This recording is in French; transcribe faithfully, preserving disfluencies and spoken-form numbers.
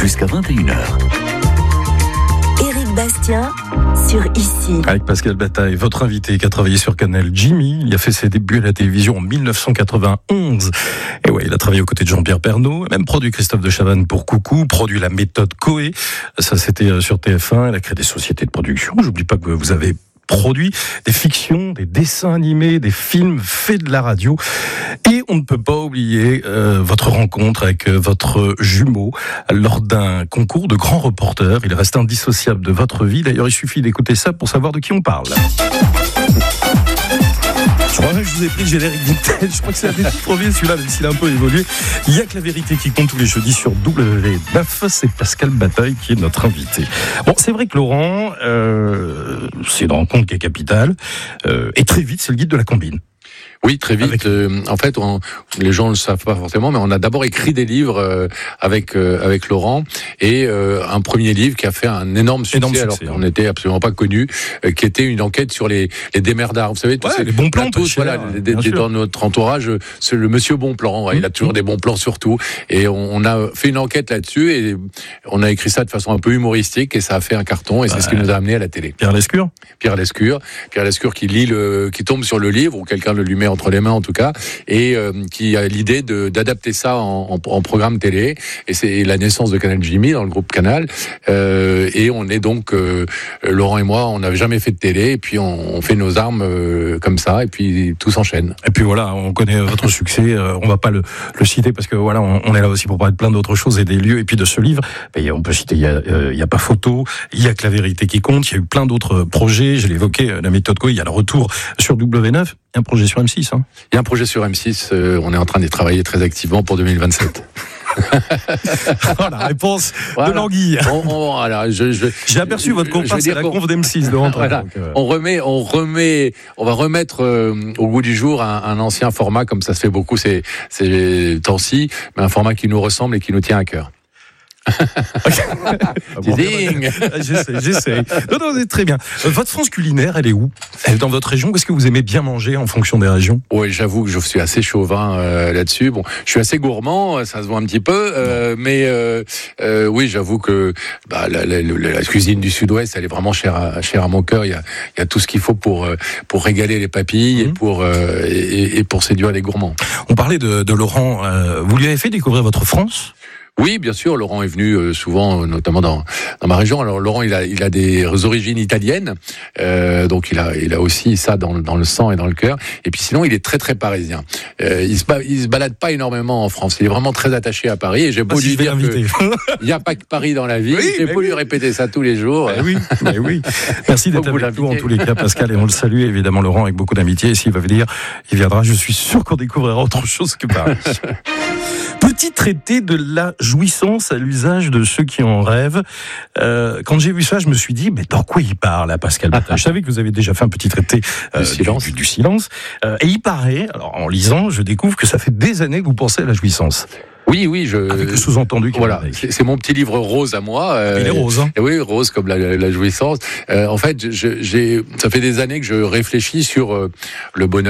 jusqu'à vingt et une heures. Éric Bastien sur Ici. Avec Pascal Bataille, votre invité qui a travaillé sur Canal, Jimmy. Il a fait ses débuts à la télévision en dix-neuf cent quatre-vingt-onze. Et ouais, il a travaillé aux côtés de Jean-Pierre Pernaut, même produit Christophe de Chavannes pour Coucou, produit la méthode Coé. Ça, c'était sur T F un. Il a créé des sociétés de production. J'oublie pas que vous avez produit des fictions, des dessins animés, des films, fait de la radio. Et on ne peut pas oublier euh, votre rencontre avec euh, votre jumeau lors d'un concours de grands reporters. Il reste indissociable de votre vie. D'ailleurs, il suffit d'écouter ça pour savoir de qui on parle. Je crois que je vous ai pris le générique Vinted. Je crois que c'est un des tout premiers, celui-là, même s'il a un peu évolué. Il y a que la vérité qui compte tous les jeudis sur W neuf. C'est Pascal Bataille qui est notre invité. Bon, c'est vrai que Laurent, euh, c'est une rencontre qui est capitale. Euh, et très vite, c'est le guide de la combine. Oui, très vite. Avec... Euh, en fait, on, les gens ne le savent pas forcément, mais on a d'abord écrit des livres euh, avec euh, avec Laurent et euh, un premier livre qui a fait un énorme succès, énorme alors succès, qu'on ouais. n'était absolument pas connu, euh, qui était une enquête sur les, les démerdards. Vous savez, tous Ouais, ces les bons plans, plateaux, pas cher, voilà, ouais, des, des, dans notre entourage, c'est le Monsieur Bon Plan. Ouais, mmh. Il a toujours des bons plans sur tout. Et on, on a fait une enquête là-dessus et on a écrit ça de façon un peu humoristique et ça a fait un carton et c'est ouais. ce qui nous a amené à la télé. Pierre Lescure. Pierre Lescure, Pierre Lescure qui lit le, qui tombe sur le livre ou quelqu'un le lui met entre les mains en tout cas. Et euh, qui a l'idée de, d'adapter ça en, en, en programme télé. Et c'est la naissance de Canal Jimmy dans le groupe Canal. Euh, et on est donc, euh, Laurent et moi, on n'avait jamais fait de télé. Et puis on, on fait nos armes euh, comme ça. Et puis tout s'enchaîne. Et puis voilà, on connaît votre succès. Euh, on va pas le, le citer parce que voilà, on, on est là aussi pour parler de plein d'autres choses et des lieux. Et puis de ce livre, ben, on peut citer, il y a, euh, il y a pas photo, il y a que la vérité qui compte. Il y a eu plein d'autres projets. Je l'ai évoqué, la méthode Coé. Il y a le retour sur W neuf. Il y a un projet sur M six. Hein. Il y a un projet sur M six. Euh, on est en train d'y travailler très activement pour deux mille vingt-sept. Oh, la réponse voilà. de l'anguille. On, on, alors, je, je, J'ai aperçu votre comparse à la conf d'M six de rentrée. Voilà. Donc, euh... On remet, on remet, on va remettre euh, au goût du jour un, un ancien format, comme ça se fait beaucoup ces, ces temps-ci, mais un format qui nous ressemble et qui nous tient à cœur. Bon, j'essaie, j'essaie. Non, non, c'est très bien. Votre France culinaire, elle est où? Elle est dans votre région? Est-ce que vous aimez bien manger en fonction des régions? Oui, j'avoue que je suis assez chauvin euh, là-dessus. Bon, je suis assez gourmand, ça se voit un petit peu, euh, mais euh, euh, oui, j'avoue que bah, la, la, la, la cuisine du Sud-Ouest, elle est vraiment chère à, chère à mon cœur. Il y a, il y a tout ce qu'il faut pour pour régaler les papilles mmh. et pour euh, et, et pour séduire les gourmands. On parlait de, de Laurent. Euh, vous lui avez fait découvrir votre France? Oui, bien sûr. Laurent est venu euh, souvent, notamment dans dans ma région. Alors Laurent, il a il a des origines italiennes, euh, donc il a il a aussi ça dans dans le sang et dans le cœur. Et puis sinon, il est très très parisien. Euh, il se il se balade pas énormément en France. Il est vraiment très attaché à Paris. Et j'ai beau lui dire que il y a pas que Paris dans la vie. Oui, j'ai beau oui. lui répéter ça tous les jours. Mais oui, mais oui. Merci d'être avec nous en tous les cas, Pascal, et on le salue évidemment Laurent avec beaucoup d'amitié. Et s'il va venir, il viendra. Je suis sûr qu'on découvrira autre chose que Paris. Petit traité de la jouissance à l'usage de ceux qui en rêvent. Euh, quand j'ai vu ça, je me suis dit, mais dans quoi il parle, là, Pascal Bataille? Je savais que vous avez déjà fait un petit traité euh, du silence. Du, du silence. Euh, et il paraît, alors en lisant, je découvre que ça fait des années que vous pensez à la jouissance. Oui, oui, je. Avec le sous-entendu. Voilà, c'est, c'est mon petit livre rose à moi. Euh, il est rose. Hein. Oui, rose comme la, la, la jouissance. Euh, en fait, je, j'ai, ça fait des années que je réfléchis sur euh, le bonheur.